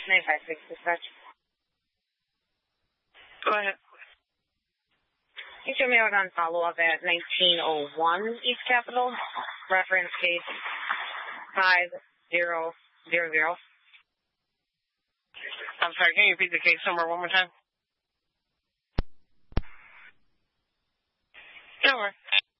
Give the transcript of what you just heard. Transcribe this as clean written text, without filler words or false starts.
956 dispatch. Go ahead. You show me out on follow-up at 1901 East Capitol, reference case 5000. I'm sorry, can you repeat the case number one more time? No worries.